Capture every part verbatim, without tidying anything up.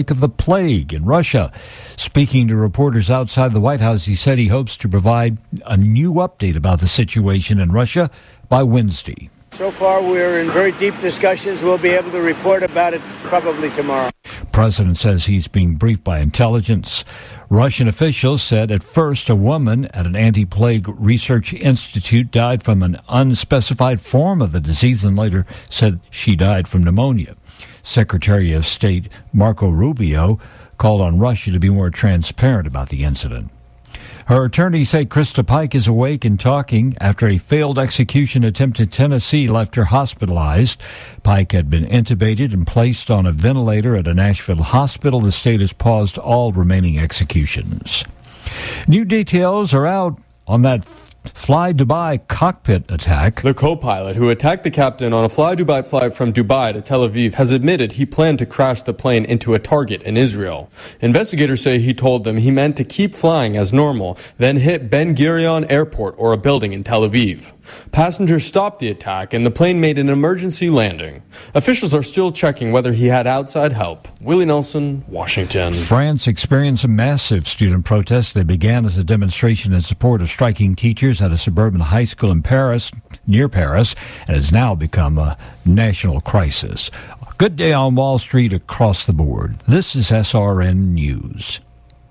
outbreak of the plague in Russia. Speaking to reporters outside the White House, he said he hopes to provide a new update about the situation in Russia by Wednesday. So far, we're in very deep discussions. We'll be able to report about it probably tomorrow. President says he's being briefed by intelligence. Russian officials said at first a woman at an anti-plague research institute died from an unspecified form of the disease and later said she died from pneumonia. Secretary of State Marco Rubio called on Russia to be more transparent about the incident. Her attorneys say Krista Pike is awake and talking after a failed execution attempt in Tennessee left her hospitalized. Pike had been intubated and placed on a ventilator at a Nashville hospital. The state has paused all remaining executions. New details are out on that Fly Dubai cockpit attack. The co-pilot who attacked the captain on a Fly Dubai flight from Dubai to Tel Aviv has admitted he planned to crash the plane into a target in Israel. Investigators say he told them he meant to keep flying as normal, then hit Ben Gurion Airport or a building in Tel Aviv. Passengers stopped the attack and the plane made an emergency landing. Officials are still checking whether he had outside help. Willie Nelson, Washington. France experienced a massive student protest. They began as a demonstration in support of striking teachers at a suburban high school in Paris, near Paris, and has now become a national crisis. Good day on Wall Street across the board. This is S R N News.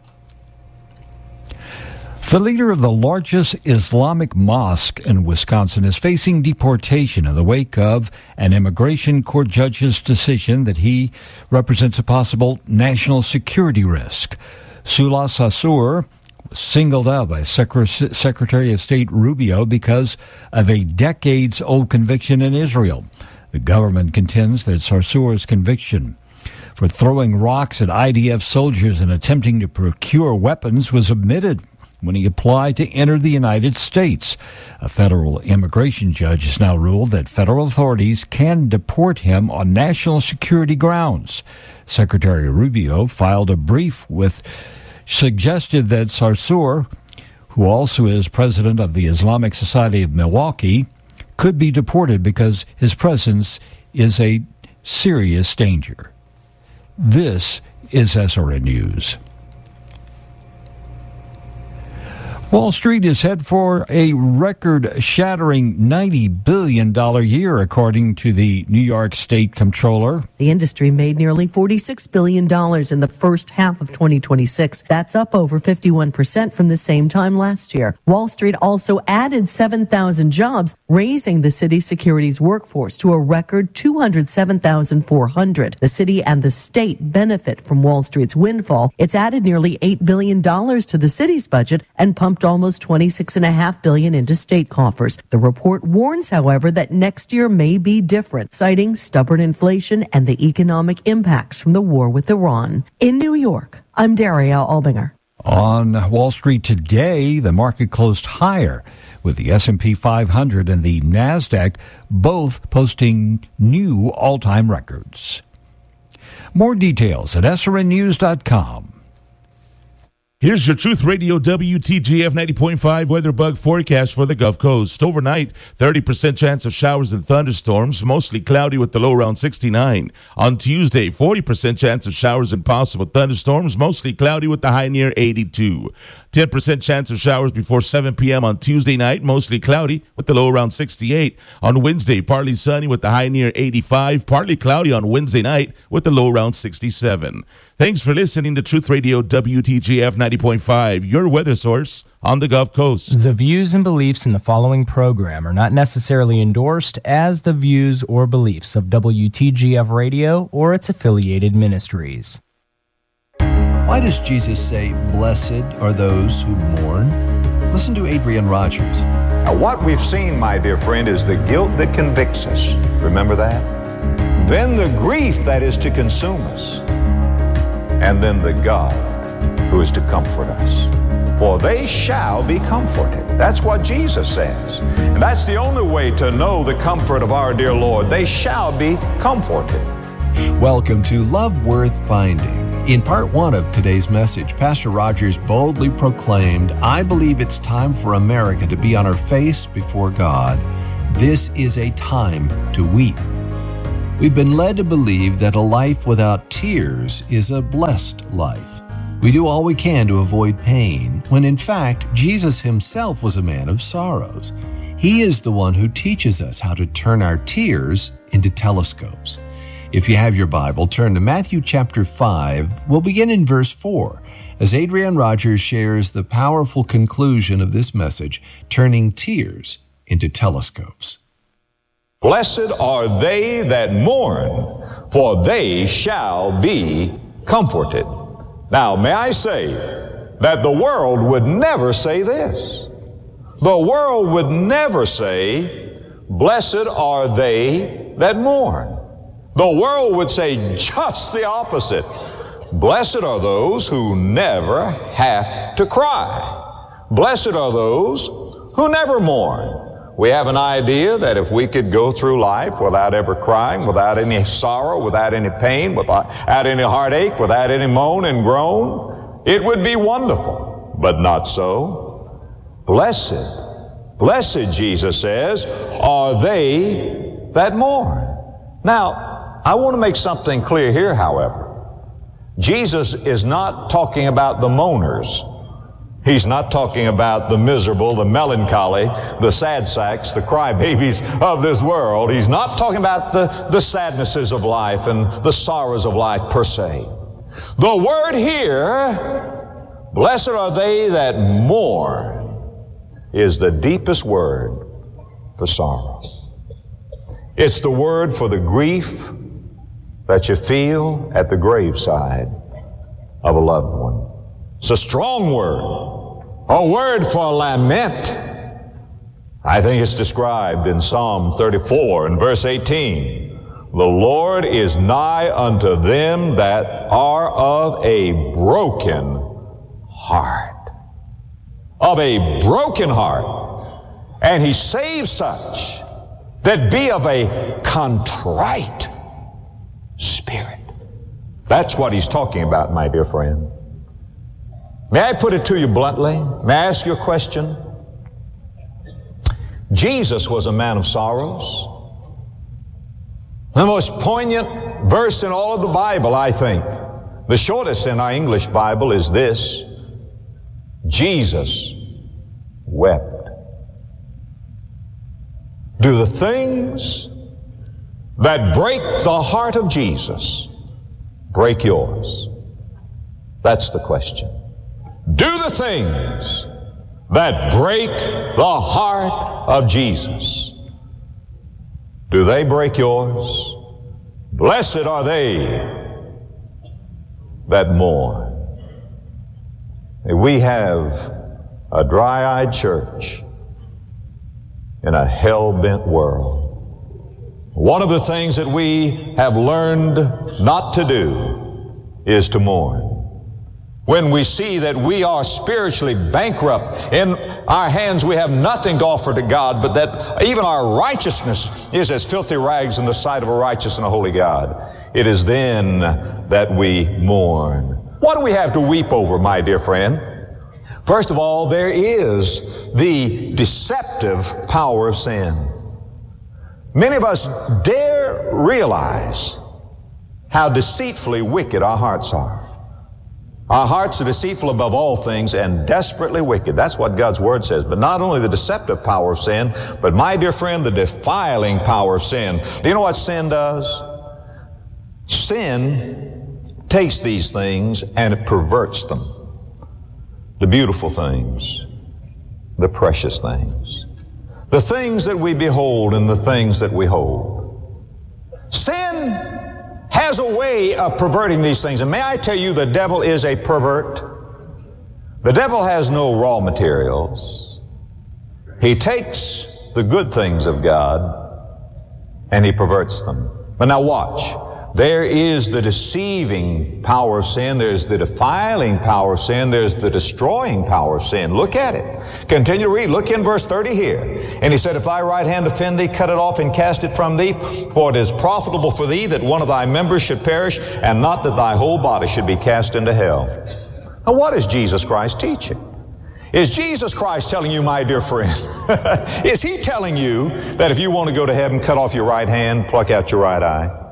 The leader of the largest Islamic mosque in Wisconsin is facing deportation in the wake of an immigration court judge's decision that he represents a possible national security risk. Salah Sarsour was singled out by Secretary of State Rubio because of a decades-old conviction in Israel. The government contends that Sarsour's conviction for throwing rocks at I D F soldiers and attempting to procure weapons was omitted when he applied to enter the United States. A federal immigration judge has now ruled that federal authorities can deport him on national security grounds. Secretary Rubio filed a brief with suggested that Sarsour, who also is president of the Islamic Society of Milwaukee, could be deported because his presence is a serious danger. This is S R N News. Wall Street is head for a record-shattering ninety billion dollars year, according to the New York State Comptroller. The industry made nearly forty-six billion dollars in the first half of twenty twenty-six. That's up over fifty-one percent from the same time last year. Wall Street also added seven thousand jobs, raising the city's securities workforce to a record two hundred seven thousand four hundred. The city and the state benefit from Wall Street's windfall. It's added nearly eight billion dollars to the city's budget and pumped almost twenty-six point five billion dollars into state coffers. The report warns, however, that next year may be different, citing stubborn inflation and the economic impacts from the war with Iran. In New York, I'm Daria Albinger. On Wall Street today, the market closed higher, with the S and P five hundred and the NASDAQ both posting new all-time records. More details at S R N news dot com. Here's your Truth Radio W T G F ninety point five weather bug forecast for the Gulf Coast. Overnight, thirty percent chance of showers and thunderstorms, mostly cloudy with the low around sixty-nine. On Tuesday, forty percent chance of showers and possible thunderstorms, mostly cloudy with the high near eighty-two. ten percent chance of showers before seven p.m. on Tuesday night, mostly cloudy with the low around sixty-eight. On Wednesday, partly sunny with the high near eighty-five, partly cloudy on Wednesday night with the low around sixty-seven. Thanks for listening to Truth Radio W T G F ninety point five, your weather source on the Gulf Coast. The views and beliefs in the following program are not necessarily endorsed as the views or beliefs of W T G F Radio or its affiliated ministries. Why does Jesus say, "Blessed are those who mourn"? Listen to Adrian Rogers. Now, what we've seen, my dear friend, is the guilt that convicts us. Remember that? Then the grief that is to consume us. And then the God who is to comfort us. For they shall be comforted. That's what Jesus says. And that's the only way to know the comfort of our dear Lord. They shall be comforted. Welcome to Love Worth Finding. In part one of today's message, Pastor Rogers boldly proclaimed, "I believe it's time for America to be on her face before God. This is a time to weep." We've been led to believe that a life without tears is a blessed life. We do all we can to avoid pain, when in fact, Jesus himself was a man of sorrows. He is the one who teaches us how to turn our tears into telescopes. If you have your Bible, turn to Matthew chapter five. We'll begin in verse four, as Adrian Rogers shares the powerful conclusion of this message, turning tears into telescopes. Blessed are they that mourn, for they shall be comforted. Now, may I say that the world would never say this. The world would never say, blessed are they that mourn. The world would say just the opposite. Blessed are those who never have to cry. Blessed are those who never mourn. We have an idea that if we could go through life without ever crying, without any sorrow, without any pain, without any heartache, without any moan and groan, it would be wonderful. But not so. Blessed, blessed, Jesus says, are they that mourn. Now, I want to make something clear here, however. Jesus is not talking about the moaners. He's not talking about the miserable, the melancholy, the sad sacks, the crybabies of this world. He's not talking about the, the sadnesses of life and the sorrows of life per se. The word here, blessed are they that mourn, is the deepest word for sorrow. It's the word for the grief that you feel at the graveside of a loved one. It's a strong word, a word for lament. I think it's described in Psalm thirty-four and verse eighteen. The Lord is nigh unto them that are of a broken heart. Of a broken heart. And he saves such that be of a contrite spirit. That's what he's talking about, my dear friend. May I put it to you bluntly? May I ask you a question? Jesus was a man of sorrows. The most poignant verse in all of the Bible, I think, the shortest in our English Bible, is this: Jesus wept. Do the things that break the heart of Jesus break yours? That's the question. Do the things that break the heart of Jesus, do they break yours? Blessed are they that mourn. We have a dry-eyed church in a hell-bent world. One of the things that we have learned not to do is to mourn. When we see that we are spiritually bankrupt, in our hands we have nothing to offer to God, but that even our righteousness is as filthy rags in the sight of a righteous and a holy God, it is then that we mourn. What do we have to weep over, my dear friend? First of all, there is the deceptive power of sin. Many of us dare realize how deceitfully wicked our hearts are. Our hearts are deceitful above all things and desperately wicked. That's what God's Word says. But not only the deceptive power of sin, but my dear friend, the defiling power of sin. Do you know what sin does? Sin takes these things and it perverts them. The beautiful things, the precious things, the things that we behold and the things that we hold. Sin has a way of perverting these things. And may I tell you, the devil is a pervert. The devil has no raw materials. He takes the good things of God and he perverts them. But now watch. There is the deceiving power of sin. There's the defiling power of sin. There's the destroying power of sin. Look at it. Continue to read. Look in verse thirty here. And he said, if thy right hand offend thee, cut it off and cast it from thee. For it is profitable for thee that one of thy members should perish, and not that thy whole body should be cast into hell. Now what is Jesus Christ teaching? Is Jesus Christ telling you, my dear friend, is he telling you that if you want to go to heaven, cut off your right hand, pluck out your right eye?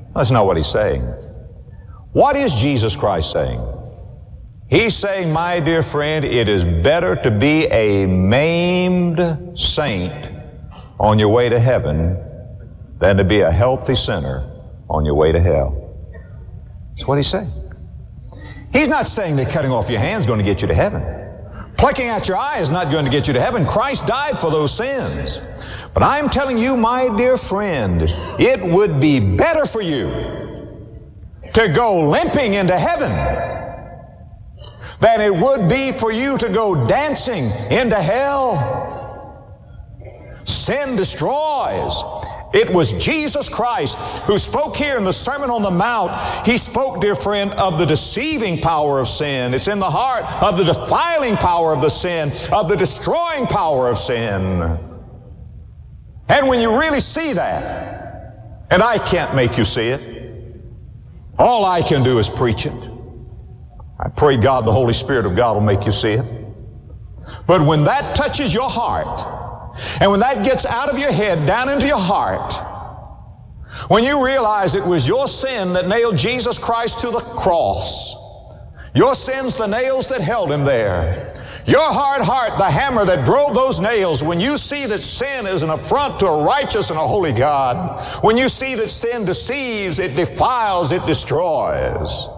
That's not what he's saying. What is Jesus Christ saying? He's saying, my dear friend, it is better to be a maimed saint on your way to heaven than to be a healthy sinner on your way to hell. That's what he's saying. He's not saying that cutting off your hand is going to get you to heaven. Plucking out your eye is not going to get you to heaven. Christ died for those sins. But I'm telling you, my dear friend, it would be better for you to go limping into heaven than it would be for you to go dancing into hell. Sin destroys. It was Jesus Christ who spoke here in the Sermon on the Mount. He spoke, dear friend, of the deceiving power of sin. It's in the heart of the defiling power of the sin, of the destroying power of sin. And when you really see that, and I can't make you see it, all I can do is preach it. I pray God, the Holy Spirit of God will make you see it. But when that touches your heart, and when that gets out of your head, down into your heart, when you realize it was your sin that nailed Jesus Christ to the cross, your sins, the nails that held him there, your hard heart, the hammer that drove those nails, when you see that sin is an affront to a righteous and a holy God, when you see that sin deceives, it defiles, it destroys,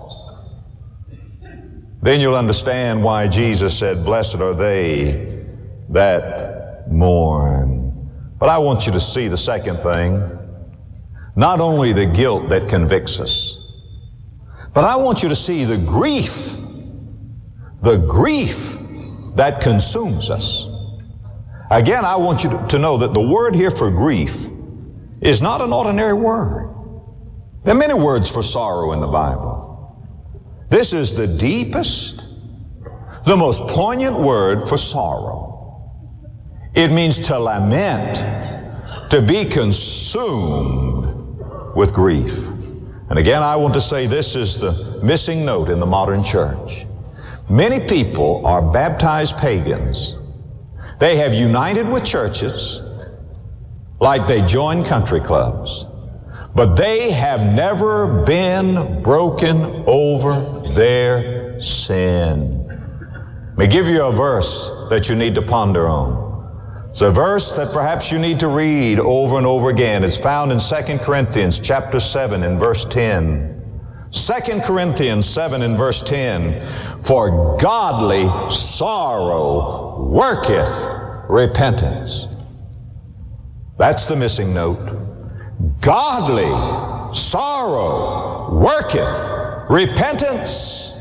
then you'll understand why Jesus said, blessed are they that mourn. But I want you to see the second thing, not only the guilt that convicts us, but I want you to see the grief, the grief that consumes us. Again, I want you to, to know that the word here for grief is not an ordinary word. There are many words for sorrow in the Bible. This is the deepest, the most poignant word for sorrow. It means to lament, to be consumed with grief. And again, I want to say this is the missing note in the modern church. Many people are baptized pagans. They have united with churches like they join country clubs, but they have never been broken over their sin. Let me give you a verse that you need to ponder on. It's a verse that perhaps you need to read over and over again. It's found in Second Corinthians chapter seven and verse ten. Second Corinthians seven and verse ten. For godly sorrow worketh repentance. That's the missing note. Godly sorrow worketh repentance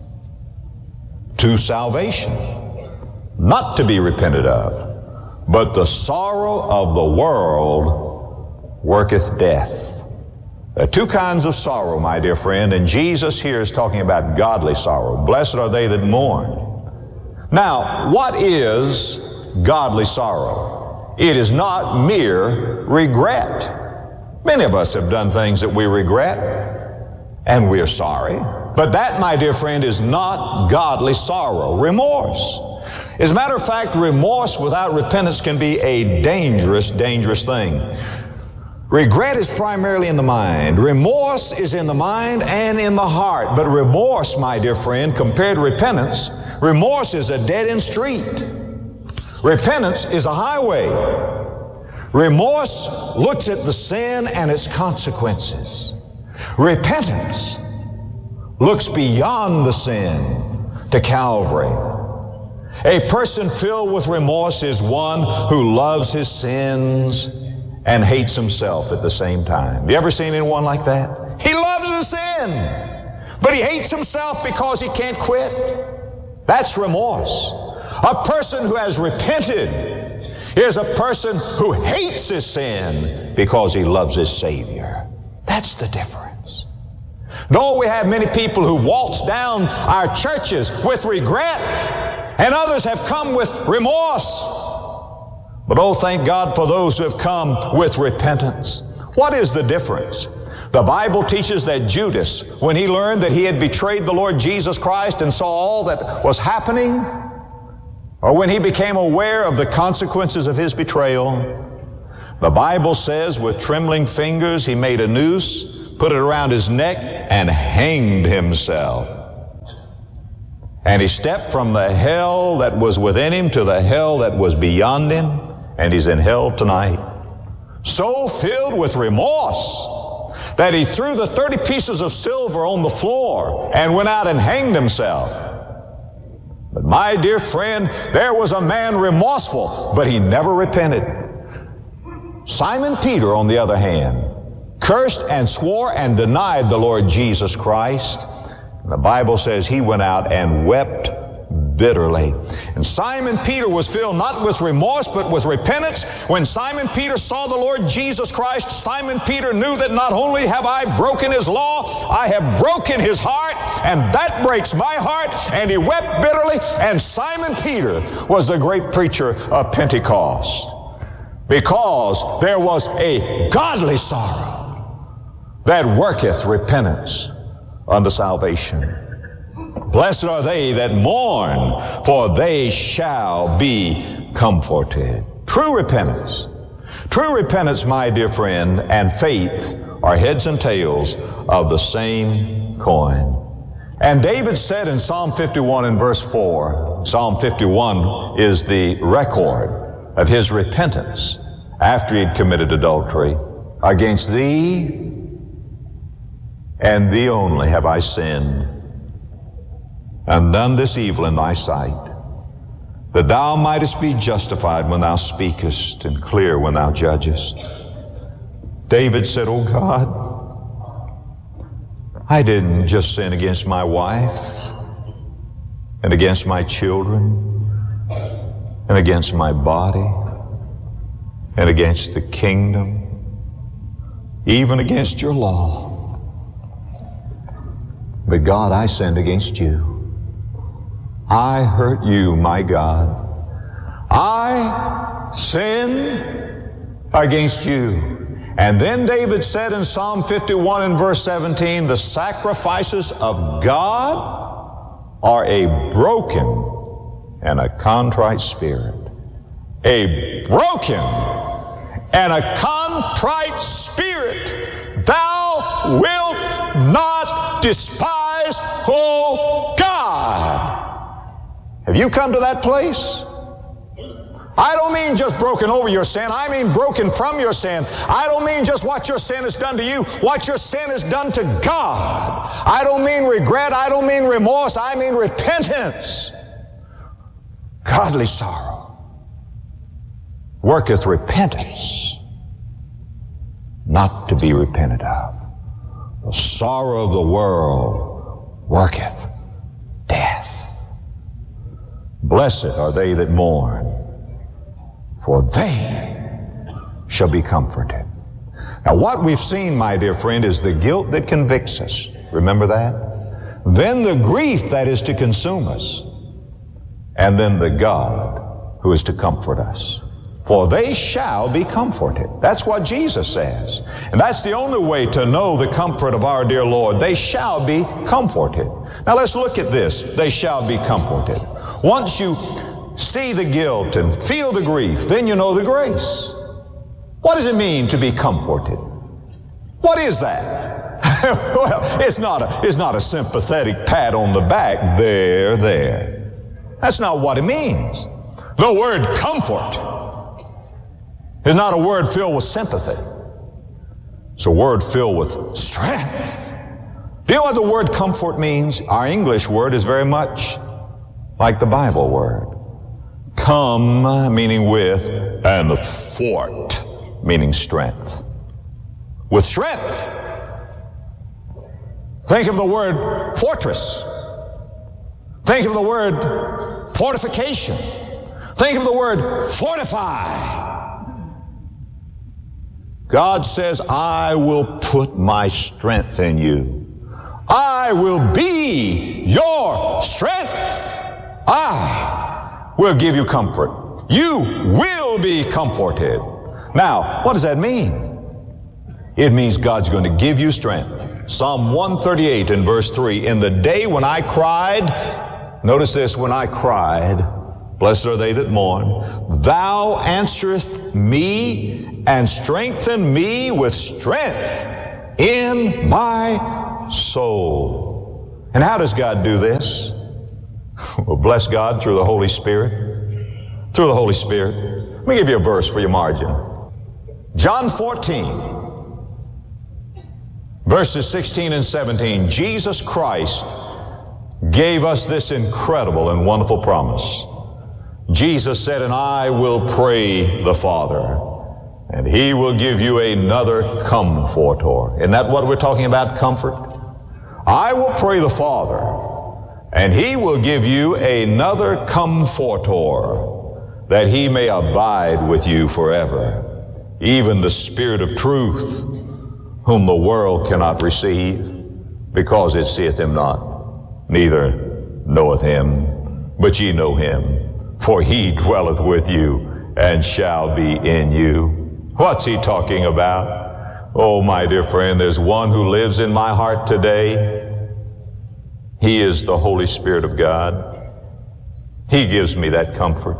to salvation, not to be repented of, but the sorrow of the world worketh death. There are two kinds of sorrow, my dear friend, and Jesus here is talking about godly sorrow. Blessed are they that mourn. Now, what is godly sorrow? It is not mere regret. Many of us have done things that we regret, and we're sorry. But that, my dear friend, is not godly sorrow. Remorse. As a matter of fact, remorse without repentance can be a dangerous, dangerous thing. Regret is primarily in the mind. Remorse is in the mind and in the heart. But remorse, my dear friend, compared to repentance, remorse is a dead-end street. Repentance is a highway. Remorse looks at the sin and its consequences. Repentance looks beyond the sin to Calvary. A person filled with remorse is one who loves his sins and hates himself at the same time. Have you ever seen anyone like that? He loves his sin, but he hates himself because he can't quit. That's remorse. A person who has repented is a person who hates his sin because he loves his Savior. That's the difference. No, we have many people who waltz down our churches with regret, and others have come with remorse. But oh, thank God for those who have come with repentance. What is the difference? The Bible teaches that Judas, when he learned that he had betrayed the Lord Jesus Christ and saw all that was happening, or when he became aware of the consequences of his betrayal, the Bible says with trembling fingers he made a noose, put it around his neck, and hanged himself. And he stepped from the hell that was within him to the hell that was beyond him, and he's in hell tonight. So filled with remorse that he threw the thirty pieces of silver on the floor and went out and hanged himself. But my dear friend, there was a man remorseful, but he never repented. Simon Peter, on the other hand, cursed and swore and denied the Lord Jesus Christ. And the Bible says he went out and wept bitterly. And Simon Peter was filled not with remorse but with repentance. When Simon Peter saw the Lord Jesus Christ, Simon Peter knew that not only have I broken his law, I have broken his heart, and that breaks my heart. And he wept bitterly. And Simon Peter was the great preacher of Pentecost, because there was a godly sorrow that worketh repentance unto salvation. Blessed are they that mourn, for they shall be comforted. True repentance. True repentance, my dear friend, and faith are heads and tails of the same coin. And David said in Psalm fifty-one and verse four, Psalm fifty-one is the record of his repentance after he'd committed adultery. Against thee and thee only have I sinned, and done this evil in thy sight, that thou mightest be justified when thou speakest, and clear when thou judgest. David said, "Oh God, I didn't just sin against my wife, and against my children, and against my body, and against the kingdom, even against your law. But God, I sinned against you. I hurt you, my God. I sinned against you." And then David said in Psalm fifty-one and verse seventeen, "The sacrifices of God are a broken and a contrite spirit." A broken and a contrite spirit thou wilt not despise, O God. Have you come to that place? I don't mean just broken over your sin. I mean broken from your sin. I don't mean just what your sin has done to you, what your sin has done to God. I don't mean regret. I don't mean remorse. I mean repentance. Godly sorrow worketh repentance, not to be repented of. The sorrow of the world worketh death. Blessed are they that mourn, for they shall be comforted. Now, what we've seen, my dear friend, is the guilt that convicts us. Remember that? Then the grief that is to consume us. And then the God who is to comfort us. For they shall be comforted. That's what Jesus says. And that's the only way to know the comfort of our dear Lord. They shall be comforted. Now let's look at this. They shall be comforted. Once you see the guilt and feel the grief, then you know the grace. What does it mean to be comforted? What is that? Well, it's not a, it's not a sympathetic pat on the back. There, there. That's not what it means. The word comfort is not a word filled with sympathy. It's a word filled with strength. Do you know what the word comfort means? Our English word is very much like the Bible word. Come, meaning with, and fort, meaning strength. With strength. Think of the word fortress. Think of the word fortification. Think of the word fortify. God says, I will put my strength in you. I will be your strength. I will give you comfort. You will be comforted. Now, what does that mean? It means God's going to give you strength. Psalm one thirty-eight and verse three, in the day when I cried, notice this, when I cried, blessed are they that mourn, thou answerest me and strengthen me with strength in my soul. And how does God do this? Well, bless God through the Holy Spirit. Through the Holy Spirit. Let me give you a verse for your margin. John fourteen, verses sixteen and seventeen. Jesus Christ gave us this incredible and wonderful promise. Jesus said, and I will pray the Father, and He will give you another comforter. Isn't that what we're talking about, comfort? I will pray the Father, and He will give you another comforter, that He may abide with you forever, even the Spirit of truth, whom the world cannot receive, because it seeth Him not, neither knoweth Him, but ye know Him, for He dwelleth with you and shall be in you. What's He talking about? Oh, my dear friend, there's one who lives in my heart today. He is the Holy Spirit of God. He gives me that comfort.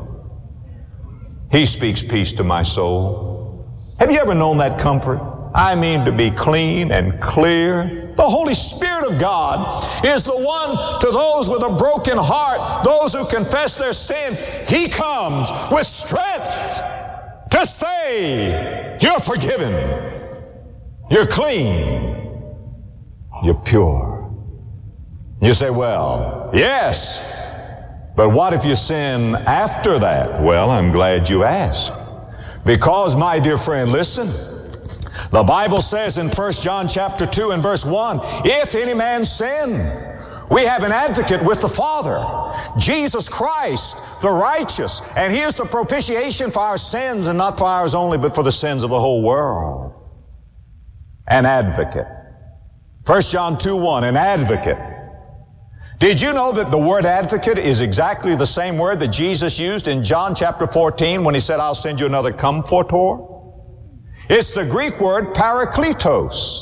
He speaks peace to my soul. Have you ever known that comfort? I mean, to be clean and clear. The Holy Spirit of God is the one to those with a broken heart, those who confess their sin. He comes with strength to say, you're forgiven, you're clean, you're pure. You say, well, yes, but what if you sin after that? Well, I'm glad you asked. Because, my dear friend, listen, the Bible says in First John chapter two and verse one, if any man sin, we have an advocate with the Father, Jesus Christ, the righteous, and He is the propitiation for our sins, and not for ours only, but for the sins of the whole world. An advocate. First John two one, an advocate. Did you know that the word advocate is exactly the same word that Jesus used in John chapter fourteen when He said, I'll send you another comforter? It's the Greek word parakletos.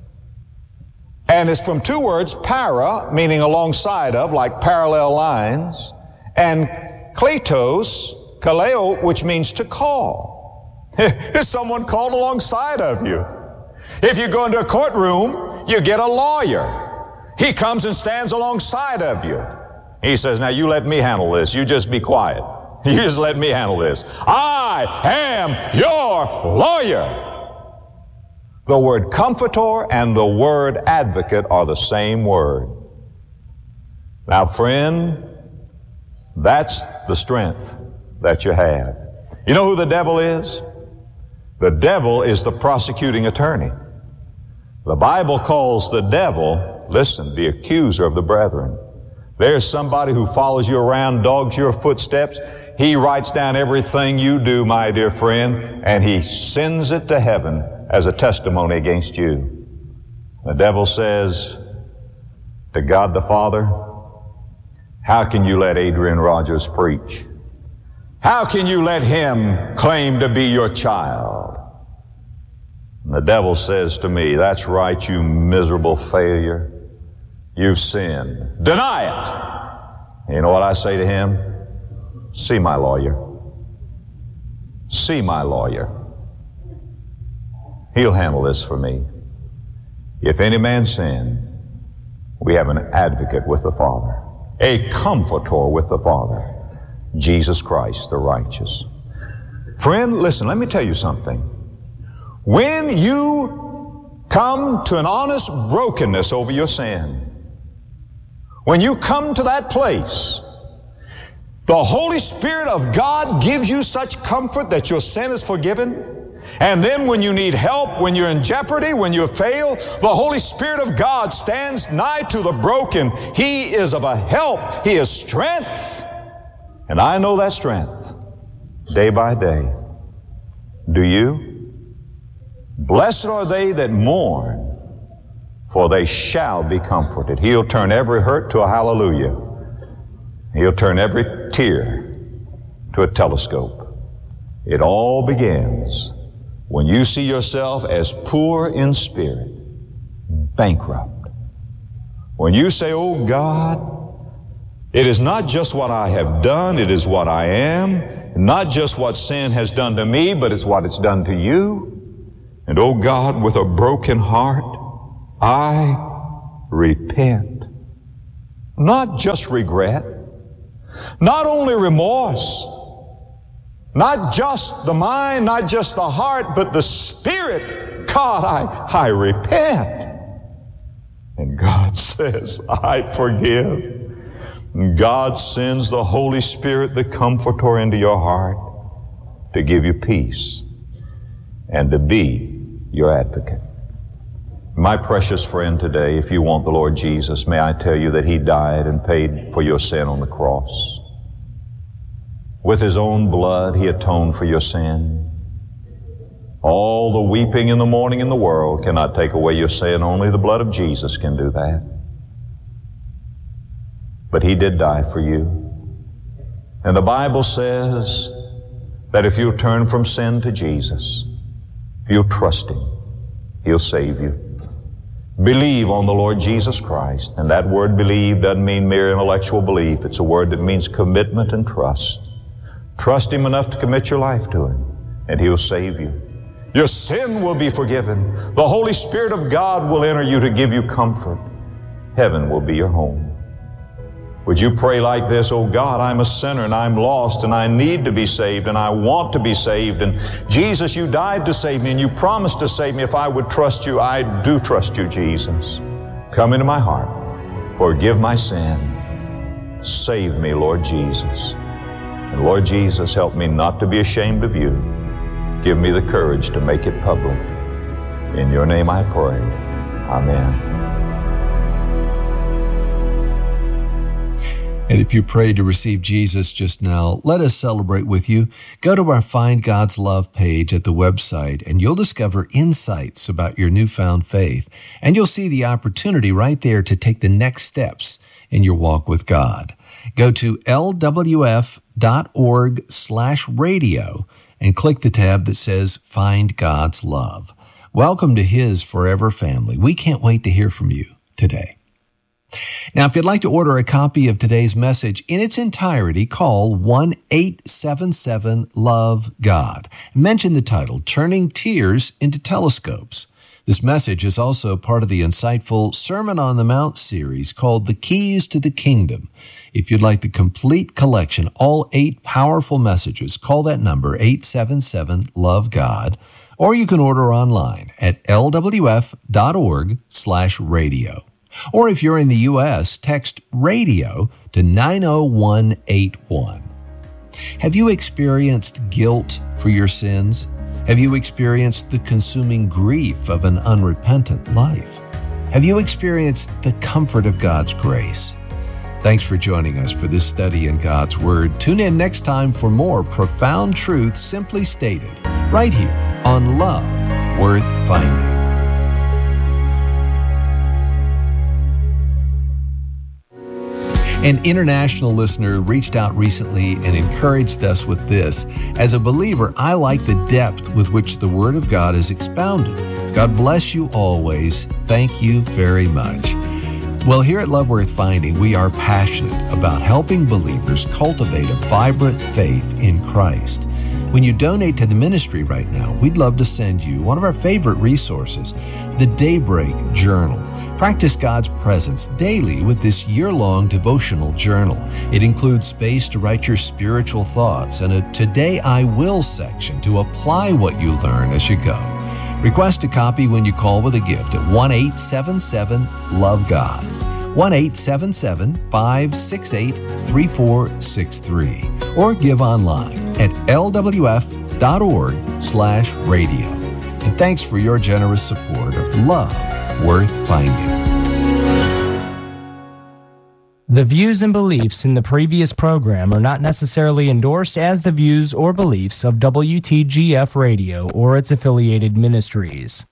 And it's from two words, para, meaning alongside of, like parallel lines, and kletos, kaleo, which means to call. It's someone called alongside of you. If you go into a courtroom, you get a lawyer. He comes and stands alongside of you. He says, now you let me handle this. You just be quiet. You just let me handle this. I am your lawyer. The word comforter and the word advocate are the same word. Now, friend, that's the strength that you have. You know who the devil is? The devil is the prosecuting attorney. The Bible calls the devil, listen, the accuser of the brethren. There's somebody who follows you around, dogs your footsteps. He writes down everything you do, my dear friend, and he sends it to heaven as a testimony against you. The devil says to God the Father, how can you let Adrian Rogers preach? How can you let him claim to be your child? And the devil says to me, that's right, you miserable failure. You've sinned. Deny it. You know what I say to him? See my lawyer. See my lawyer. He'll handle this for me. If any man sin, we have an advocate with the Father, a comforter with the Father, Jesus Christ, the righteous. Friend, listen, let me tell you something. When you come to an honest brokenness over your sin, when you come to that place, the Holy Spirit of God gives you such comfort that your sin is forgiven. And then when you need help, when you're in jeopardy, when you fail, the Holy Spirit of God stands nigh to the broken. He is of a help. He is strength. And I know that strength day by day. Do you? Blessed are they that mourn, for they shall be comforted. He'll turn every hurt to a hallelujah. He'll turn every tear to a telescope. It all begins when you see yourself as poor in spirit, bankrupt. When you say, oh God, it is not just what I have done, it is what I am. Not just what sin has done to me, but it's what it's done to you. And oh God, with a broken heart, I repent. Not just regret, not only remorse, not just the mind, not just the heart, but the spirit. God, I, I repent. And God says, I forgive. And God sends the Holy Spirit, the Comforter, into your heart to give you peace and to be your advocate. My precious friend today, if you want the Lord Jesus, may I tell you that He died and paid for your sin on the cross. With His own blood, He atoned for your sin. All the weeping in the morning in the world cannot take away your sin. Only the blood of Jesus can do that. But He did die for you. And the Bible says that if you'll turn from sin to Jesus, if you'll trust Him, He'll save you. Believe on the Lord Jesus Christ. And that word believe doesn't mean mere intellectual belief. It's a word that means commitment and trust. Trust Him enough to commit your life to Him, and He'll save you. Your sin will be forgiven. The Holy Spirit of God will enter you to give you comfort. Heaven will be your home. Would you pray like this? Oh God, I'm a sinner and I'm lost and I need to be saved and I want to be saved. And Jesus, you died to save me and you promised to save me if I would trust you. I do trust you, Jesus. Come into my heart. Forgive my sin. Save me, Lord Jesus. And Lord Jesus, help me not to be ashamed of you. Give me the courage to make it public. In your name I pray. Amen. And if you prayed to receive Jesus just now, let us celebrate with you. Go to our Find God's Love page at the website, and you'll discover insights about your newfound faith. And you'll see the opportunity right there to take the next steps in your walk with God. Go to L W F dot org slash radio and click the tab that says Find God's Love. Welcome to His forever family. We can't wait to hear from you today. Now, if you'd like to order a copy of today's message in its entirety, call one eight seven seven love God. Mention the title, Turning Tears into Telescopes. This message is also part of the insightful Sermon on the Mount series called The Keys to the Kingdom. If you'd like the complete collection, all eight powerful messages, call that number, eight seven seven love God, or you can order online at L W F dot org slash radio. Or if you're in the U S, text radio to nine oh one eight one. Have you experienced guilt for your sins? Have you experienced the consuming grief of an unrepentant life? Have you experienced the comfort of God's grace? Thanks for joining us for this study in God's Word. Tune in next time for more profound truth simply stated, right here on Love Worth Finding. An international listener reached out recently and encouraged us with this. As a believer, I like the depth with which the Word of God is expounded. God bless you always. Thank you very much. Well, here at Love Worth Finding, we are passionate about helping believers cultivate a vibrant faith in Christ. When you donate to the ministry right now, we'd love to send you one of our favorite resources, the Daybreak Journal. Practice God's presence daily with this year-long devotional journal. It includes space to write your spiritual thoughts and a Today I Will section to apply what you learn as you go. Request a copy when you call with a gift at one eight seven seven love God, one eight seven seven five six eight three four six three, or give online at L W F dot org slash radio. And thanks for your generous support of Love Worth Finding. The views and beliefs in the previous program are not necessarily endorsed as the views or beliefs of W T G F Radio or its affiliated ministries.